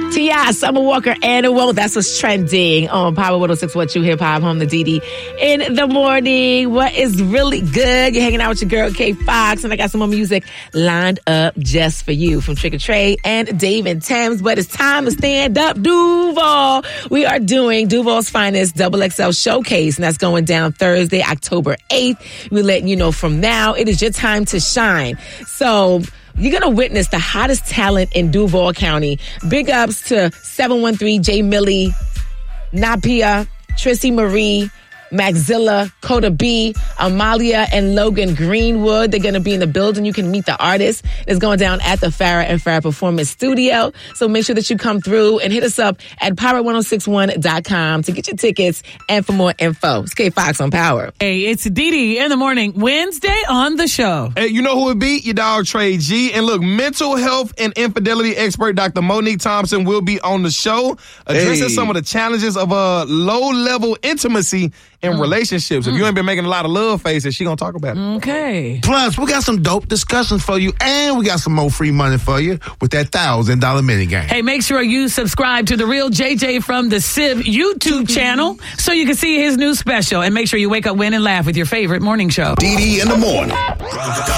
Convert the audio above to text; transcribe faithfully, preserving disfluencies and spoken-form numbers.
T I, Summer Walker, Animal. That's what's trending on Power one oh six point one Hip Hop, home to D D in the morning. What is really good? You're hanging out with your girl, K Fox, and I got some more music lined up just for you from Trick or Trey and Dave and Thames. But it's time to stand up, Duval. We are doing Duval's Finest Double X L Showcase, and that's going down Thursday, October eighth. We're letting you know from now, it is your time to shine. So, you're going to witness the hottest talent in Duval County. Big ups to seven one three J Millie, Napia, Trissy Marie, Maxilla, Coda B, Amalia, and Logan Greenwood. They're going to be in the building. You can meet the artists. It's going down at the Farrah and Farrah Performance Studio. So make sure that you come through and hit us up at power ten sixty-one dot com to get your tickets and for more info. It's K Fox on Power. Hey, it's D D in the morning, Wednesday on the show. Hey, you know who it be? Your dog Trey G. And look, mental health and infidelity expert Doctor Monique Thompson will be on the show addressing Hey. some of the challenges of uh, low-level intimacy in mm. relationships. If mm. you ain't been making a lot of love faces, she gonna talk about it. Okay. Plus, we got some dope discussions for you, and we got some more free money for you with that thousand dollar mini game. Hey, make sure you subscribe to the Real J J from the Civ YouTube channel so you can see his new special. And make sure you wake up, win, and laugh with your favorite morning show. D D in the morning.